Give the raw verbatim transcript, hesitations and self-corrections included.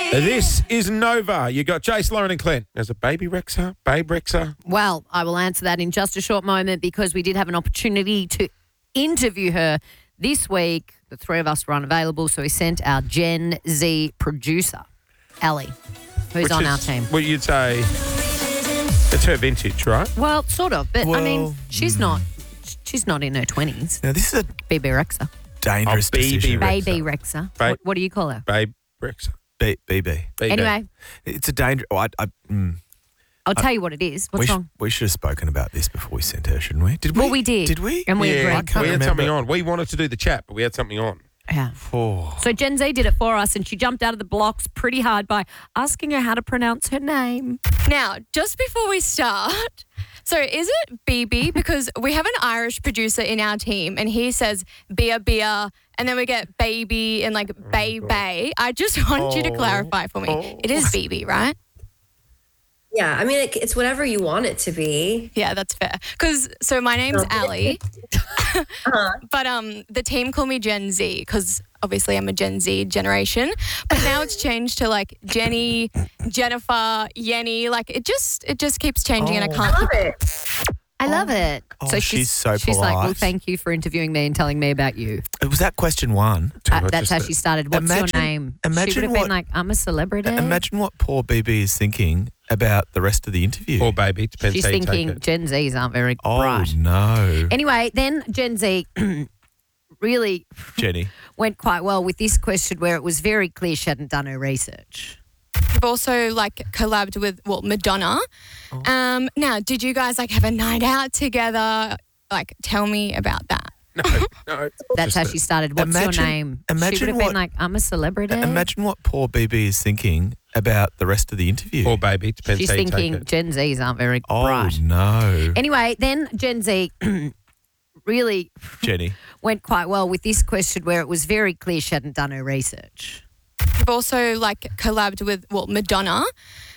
This is Nova. You got Jace, Lauren and Clint. There's a baby Rexa, babe Rexa. Well, I will answer that in just a short moment because we did have an opportunity to interview her this week. The three of us were unavailable, so we sent our Gen Z producer, Ellie, who's Which on is our team. What you'd say, it's her vintage, right? Well, sort of, but I mean, Well, she's not. She's not in her twenties. Now, this is a Baby Rexa. dangerous Oh, B B decision. Rexa. Baby Rexa. Ba- What, what do you call her? Babe Rexa. B- BB. B B. Anyway, It's a danger. Oh, I, I, mm, I'll tell you what it is. we, What's sh- wrong? we should have spoken about this before we sent her, shouldn't we? Did we? Well, we did. Did we? And we yeah, agreed. I can't we had remember. something on. We wanted to do the chat, but we had something on. Yeah. Oh. So Gen Z did it for us, and she jumped out of the blocks pretty hard by asking her how to pronounce her name. Now, just before we start, so is it B B? Because we have an Irish producer in our team and he says beer, beer, and then we get baby and like bay, bay. I just want you to clarify for me. It is B B, right? Yeah, I mean, it, it's whatever you want it to be. Yeah, that's fair. Because, so my name's Ali, Uh-huh. but um, the team call me Gen Z because obviously I'm a Gen Z generation. But now it's changed to like Jenny, Jennifer, Yenny. Like it just, it just keeps changing and I Oh. can't I love keep it. I love it. Oh, she's so She's like, well, polite. thank you for interviewing me and telling me about you. Was that question one? Uh, much that's is how that- she started. What's Imagine- your name? she imagine would have what- been like, I'm a celebrity. Imagine what poor B B is thinking about the rest of the interview. Or baby, depends She's how you thinking take it. Gen Zs aren't very oh, bright. no. Anyway, then Gen Z really Jenny. went quite well with this question where it was very clear she hadn't done her research. We've also like collabed with well Madonna. Um, now, did you guys like have a night out together? Like, tell me about that. No, no. That's Just how a- she started. What's Imagine- your name? she imagine would have been what- like, I'm a celebrity. Imagine what poor B B is thinking about the rest of the interview. Or baby, depends She's how you thinking take it. Gen Zs aren't very oh, bright. no. Anyway, then Gen Z really Jenny. went quite well with this question where it was very clear she hadn't done her research. We've also like collabed with well Madonna.